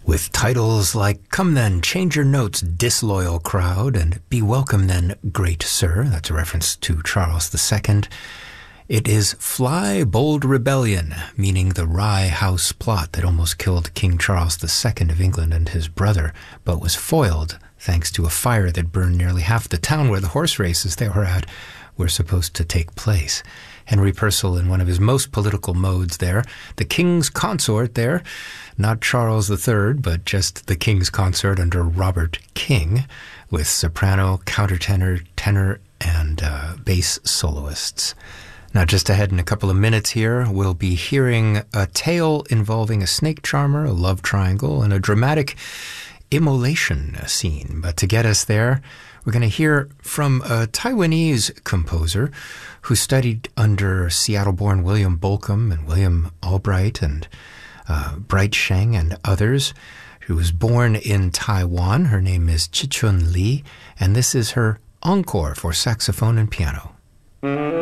with titles like Come Then, Change Your Notes, Disloyal Crowd, and Be Welcome Then, Great Sir. That's a reference to Charles II. It is Fly, Bold Rebellion, meaning the Rye House plot that almost killed King Charles II of England and his brother, but was foiled thanks to a fire that burned nearly half the town where the horse races they were at were supposed to take place. Henry Purcell, in one of his most political modes there, the King's Consort there, not Charles III, but just the King's Consort under Robert King, with soprano, countertenor, tenor, and bass soloists. Now, just ahead in a couple of minutes here, we'll be hearing a tale involving a snake charmer, a love triangle, and a dramatic immolation scene. But to get us there, we're going to hear from a Taiwanese composer who studied under Seattle-born William Bolcom and William Albright and Bright Sheng and others, who was born in Taiwan. Her name is Chi-Chun Lee, and this is her encore for saxophone and piano.